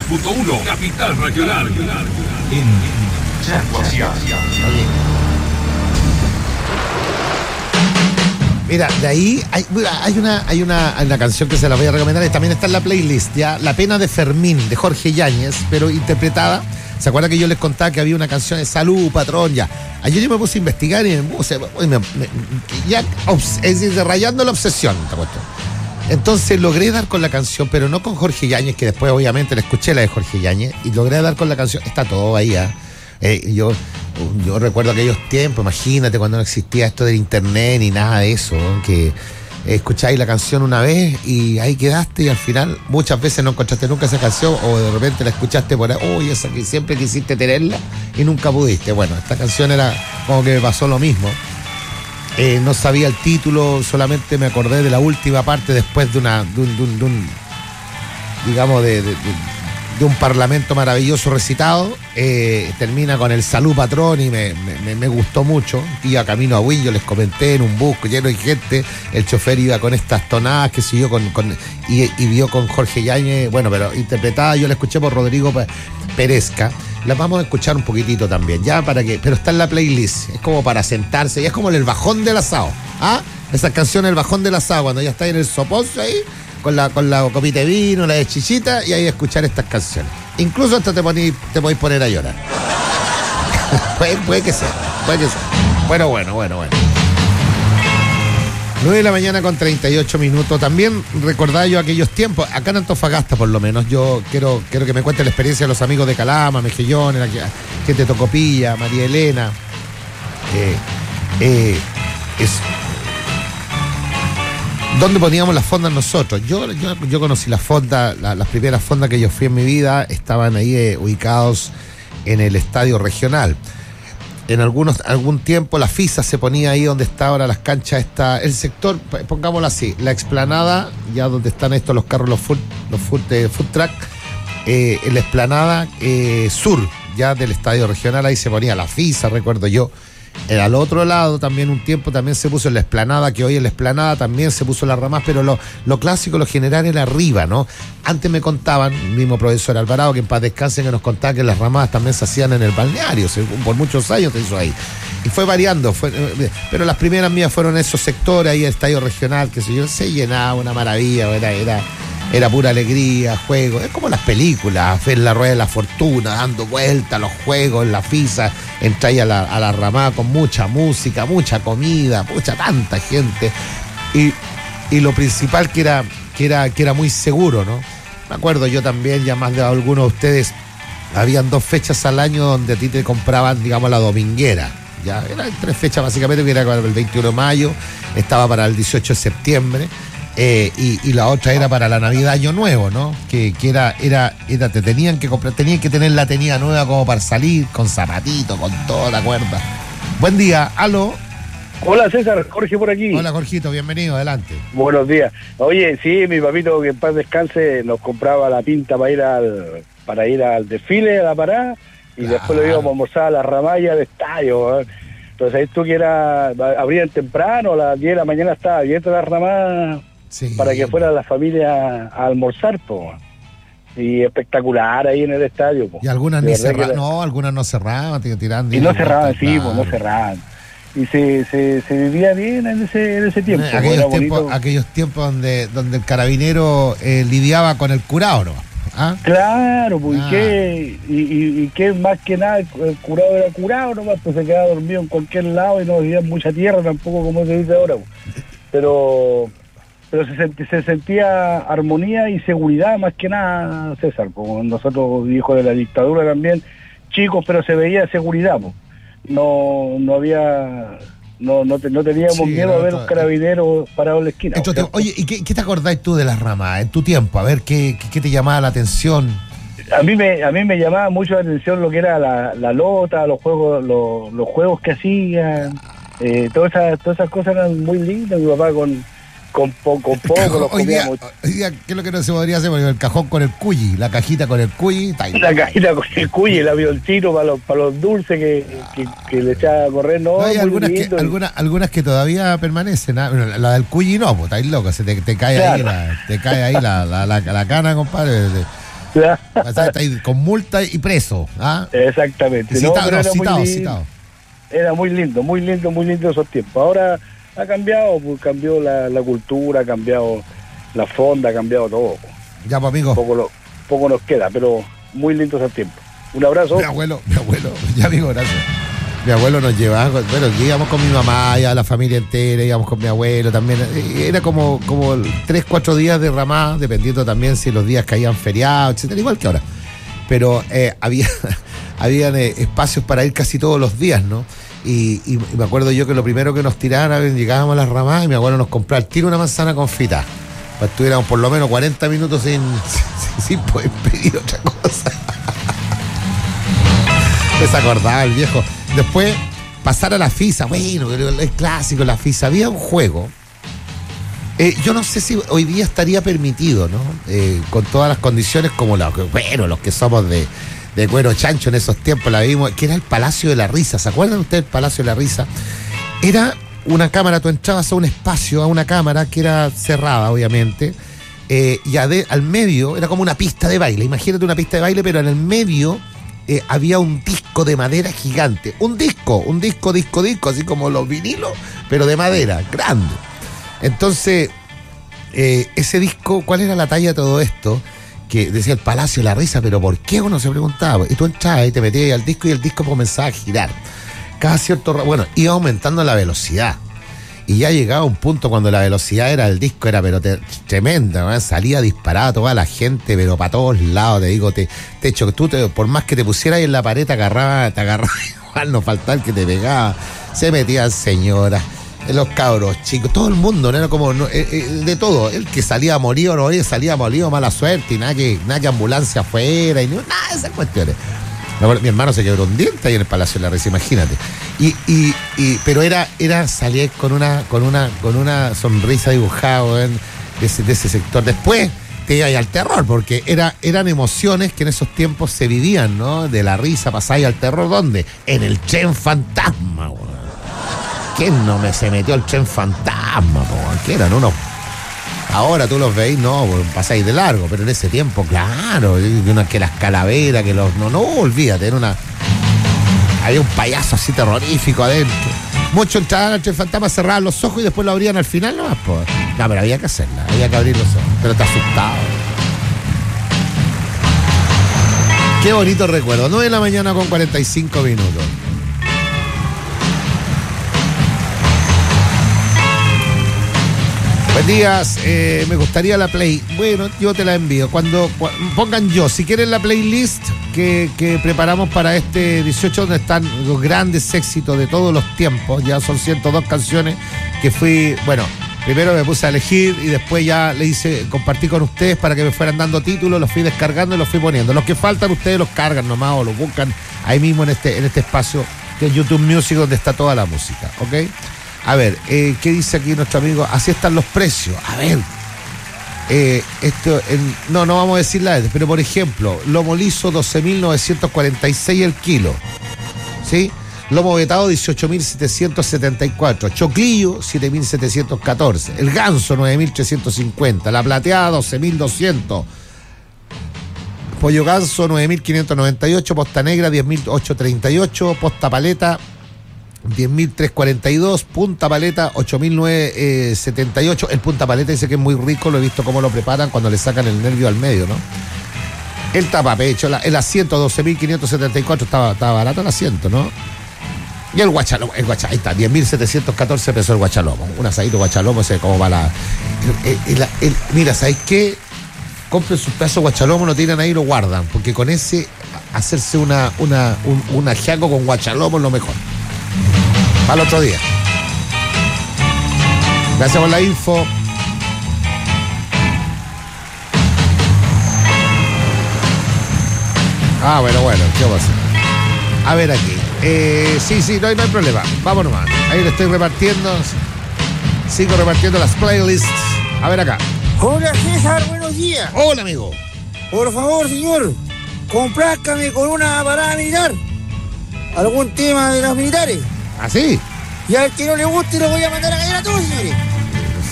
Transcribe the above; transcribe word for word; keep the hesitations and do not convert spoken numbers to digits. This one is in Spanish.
punto uno, Capital Regional. En Chacuacia. Mira, de ahí hay, hay, una, hay, una, hay una canción que se la voy a recomendar y también está en la playlist, ¿ya? La pena de Fermín, de Jorge Yáñez, pero interpretada. ¿Se acuerdan que yo les contaba que había una canción de Salud, Patrón? Ya. Ayer yo me puse a investigar y me puse, me, me, ya, es decir, rayando la obsesión, esta cuestión. Entonces logré dar con la canción, pero no con Jorge Yáñez, que después obviamente la escuché, la de Jorge Yáñez, y logré dar con la canción, está todo ahí, ¿eh? Eh, yo, yo recuerdo aquellos tiempos, imagínate cuando no existía esto del internet ni nada de eso, ¿no? Que escucháis la canción una vez y ahí quedaste y al final muchas veces no encontraste nunca esa canción o de repente la escuchaste por ahí, uy, esa que siempre quisiste tenerla y nunca pudiste. Bueno, esta canción era como que me pasó lo mismo. Eh, no sabía el título, solamente me acordé de la última parte después de una, de un, de un, de un digamos, de, de, de de un parlamento maravilloso recitado, eh, termina con el Salud Patrón y me, me, me gustó mucho. Iba camino a Win, yo les comenté, en un bus lleno de gente, el chofer iba con estas tonadas, que siguió con, con y, y vio con Jorge Yáñez, bueno, pero interpretada, yo la escuché por Rodrigo Perezca. La vamos a escuchar un poquitito también, ya para que, pero está en la playlist, es como para sentarse, ya es como el bajón del asado, ¿ah? Esa canción, el bajón del asado, cuando ya está en el soposo ahí, con la, con la copita de vino, la de chichita, y ahí a escuchar estas canciones. Incluso hasta te, poní, te podéis poner a llorar. puede, puede que sea, puede que sea. Bueno, bueno, bueno, bueno. nueve de la mañana con treinta y ocho minutos. También recordaba yo aquellos tiempos, acá en Antofagasta por lo menos, yo quiero, quiero que me cuente la experiencia de los amigos de Calama, Mejillones, la gente de Tocopilla, María Elena. Eh, eh, es... ¿Dónde poníamos las fondas nosotros? Yo, yo, yo conocí las fondas, la, las primeras fondas que yo fui en mi vida estaban ahí eh, ubicados en el estadio regional. En algunos algún tiempo la FISA se ponía ahí donde está ahora las canchas, está el sector, pongámoslo así, la explanada, ya donde están estos los carros, los food, los food, eh, food track, eh, en la explanada eh, sur, ya del estadio regional, ahí se ponía la FISA, recuerdo yo. Al otro lado también un tiempo también se puso en la explanada, que hoy en la explanada también se puso la Ramás, pero lo, lo clásico, lo general era arriba, ¿no? Antes me contaban, el mismo profesor Alvarado, que en paz descanse, que nos contaba que las Ramás también se hacían en el balneario, por muchos años se hizo ahí. Y fue variando, fue, pero las primeras mías fueron esos sectores, ahí el estadio regional, que sé yo, se llenaba, una maravilla, era... era Era pura alegría, juego. Es como las películas, ver la rueda de la fortuna, dando vueltas, los juegos, la FISA, entráis a la, a la ramada con mucha música, mucha comida, mucha tanta gente. Y, y lo principal que era, que era, que era muy seguro, ¿no? Me acuerdo yo también, ya más de algunos de ustedes, habían dos fechas al año donde a ti te compraban, digamos, la dominguera. Ya, eran tres fechas básicamente, que era para el veintiuno de mayo, estaba para el dieciocho de septiembre. Eh, y, y la otra era para la Navidad, Año Nuevo, ¿no? Que, que era, era, era, te tenían que comprar, tenían que tener la tenida nueva como para salir, con zapatito, con toda la cuerda. Buen día, aló. Hola César, Jorge por aquí. Hola Jorgito, bienvenido, adelante. Buenos días. Oye, sí, mi papito, que en paz descanse, nos compraba la pinta para ir al, para ir al desfile, a la parada, y claro, después lo íbamos a almorzar a la ramalla del estadio, ¿eh? Entonces ahí tú que era, abrían temprano, a las diez de la mañana estaba abierta la ramada. Sí. Para que fuera la familia a almorzar, po. Y espectacular ahí en el estadio, po. Y algunas ni cerraban, no, algunas no cerraban, tiraban. Y no cerraban, sí, claro. Pues no cerraban. Y se, se, se vivía bien en ese, en ese tiempo. Aquellos tiempos, aquellos tiempos donde, donde el carabinero eh, lidiaba con el curado, ¿no? ¿Ah? Claro, pues, ah. ¿y qué? Y, y, y qué más que nada, el curado era curado nomás, pues se quedaba dormido en cualquier lado y no había mucha tierra tampoco, como se dice ahora, pues. Pero... pero se, sent, se sentía armonía y seguridad más que nada, César, como nosotros hijos de la dictadura también, chicos, pero se veía seguridad, pues. no no había, no no, te, no teníamos sí, miedo no, a ver no, un carabinero parado en la esquina. Entonces, o sea, oye, ¿y qué, qué te acordás tú de las ramas en tu tiempo? A ver, ¿qué, qué, qué te llamaba la atención? A mí me a mí me llamaba mucho la atención lo que era la, la lota, los juegos los, los juegos que hacían, eh, todas esas todas esas cosas eran muy lindas. Mi papá con con poco poco los hoy día, hoy día, ¿qué es lo que no se podría hacer? Porque el cajón con el cuyi, la cajita con el cuyi, está ahí, la cajita con el cuyi, el avioncito para los para los dulces que, que, que le echaba a correr, no, no hay algunas que, algunas algunas que todavía permanecen, ¿eh? Bueno, la, la del cuyi no, pues está ahí loco, se te, te cae claro. ahí la, te cae ahí la, la, la, la cana, compadre, de, O sea, está ahí con multa y preso. ¿Ah? Exactamente. Citado, No, pero no, era, citado, muy citado. lindo, era muy lindo, muy lindo, muy lindo esos tiempos. Ahora ha cambiado, pues cambió la, la cultura, ha cambiado la fonda, ha cambiado todo. Ya, pues, amigo. Poco, lo, poco nos queda, pero muy lindo esos tiempos. Un abrazo. Mi abuelo, mi abuelo, ya, amigo, gracias. Mi abuelo nos llevaba, bueno, íbamos con mi mamá, ya la familia entera, íbamos con mi abuelo también. Era como, como tres, cuatro días de ramada, dependiendo también si los días caían feriados, etcétera, igual que ahora. Pero eh, había habían eh, espacios para ir casi todos los días, ¿no? Y, y, y me acuerdo yo que lo primero que nos tiraban, llegábamos a las ramadas y mi abuelo nos compraba al tiro una manzana confita. Para que estuviéramos por lo menos cuarenta minutos sin, sin, sin poder pedir otra cosa. Me se acordaba el viejo. Después, pasar a la FISA. Bueno, es clásico, la FISA. Había un juego. Eh, yo no sé si hoy día estaría permitido, ¿no? Eh, con todas las condiciones como los, bueno, los que somos de, de cuero chancho en esos tiempos la vimos, que era el Palacio de la Risa. ¿Se acuerdan ustedes del Palacio de la Risa? Era una cámara, tú entrabas a un espacio, a una cámara que era cerrada, obviamente, eh, y ade, al medio era como una pista de baile. Imagínate una pista de baile, pero en el medio eh, había un disco de madera gigante. Un disco, un disco, disco, disco, así como los vinilos, pero de madera, grande. Entonces, eh, ese disco, ¿cuál era la talla de todo esto? Que decía el Palacio de la Risa, pero ¿por qué? Uno se preguntaba. Y tú entrabas y te metías al disco y el disco comenzaba a girar. Cada cierto rato, bueno, iba aumentando la velocidad. Y ya llegaba un punto cuando la velocidad era del disco, era pero te, tremenda, ¿no? Salía disparada toda la gente, pero para todos lados, te digo, te, te hecho que tú, te, por más que te pusieras ahí en la pared, te agarraba, te agarraba igual, no faltaba el que te pegaba. Se metían señoras, los cabros chicos, todo el mundo, ¿no? Era como no, eh, eh, de todo, el que salía molido, no, salía molido, mala suerte, y nada que, nada que ambulancia afuera, y no, nada de esas cuestiones. Mi hermano se quebró un diente ahí en el Palacio de la Risa, imagínate. Y, y, y, pero era, era salir con una, con una, con una sonrisa dibujada, ¿eh? de, ese, de ese sector. Después te iba al terror, porque era, eran emociones que en esos tiempos se vivían, ¿no? De la risa pasaba al terror, ¿dónde? En el tren fantasma, güey. ¿Quién no me se metió al tren fantasma, güey? ¿Qué eran unos? Ahora tú los veis, no, pasáis de largo, pero en ese tiempo, claro, una, que las calaveras, que los. No, no, olvídate, era una. Había un payaso así terrorífico adentro. Muchos entraban al tren fantasma, cerraban los ojos y después lo abrían al final nomás, pues. No, pero había que hacerla, había que abrir los ojos. Pero te asustaba. Qué bonito recuerdo. nueve de la mañana con cuarenta y cinco minutos. Buen días, eh, me gustaría la play. Bueno, yo te la envío. Cuando, cuando pongan yo, si quieren la playlist que, que preparamos para este dieciocho, donde están los grandes éxitos de todos los tiempos, ya son ciento dos canciones que fui, bueno, primero me puse a elegir y después ya le hice, compartí con ustedes para que me fueran dando títulos, los fui descargando y los fui poniendo. Los que faltan ustedes los cargan nomás o los buscan ahí mismo en este, en este espacio que es YouTube Music, donde está toda la música, ¿ok? A ver, eh, ¿qué dice aquí nuestro amigo? Así están los precios. A ver, eh, esto, en, no, no vamos a decir la vez, pero por ejemplo, lomo liso doce mil novecientos cuarenta y seis el kilo, ¿sí? Lomo vetado dieciocho mil setecientos setenta y cuatro, choclillo siete mil setecientos catorce, el ganso nueve mil trescientos cincuenta, la plateada doce mil doscientos, pollo ganso nueve mil quinientos noventa y ocho, posta negra diez mil ochocientos treinta y ocho, posta paleta diez mil trescientos cuarenta y dos, punta paleta ocho mil novecientos setenta y ocho. El punta paleta dice que es muy rico, lo he visto cómo lo preparan cuando le sacan el nervio al medio, ¿no? El tapapecho, la, el asiento doce mil quinientos setenta y cuatro, estaba, estaba barato el asiento, ¿no? Y el guachalomo, el guachalomo, ahí está, diez mil setecientos catorce pesos el guachalomo. Un asadito guachalomo, ese como va la. El, el, el, mira, ¿sabes qué? Compren sus pedazos de guachalomo, lo tiran ahí y lo guardan, porque con ese, hacerse una, una, un, un ajiaco con guachalomo es lo mejor. Para el otro día. Gracias por la info. Ah, bueno, bueno, ¿qué va a hacer? A ver aquí. Eh, sí, sí, no hay, no hay problema. Vamos nomás. Ahí le estoy repartiendo. Sigo repartiendo las playlists. A ver acá. Hola César, buenos días. Hola, amigo. Por favor, señor, complázcame con una parada militar. Algún tema de los militares. ¿Ah, sí? Y al que no le guste lo voy a mandar a callar a todos, señores.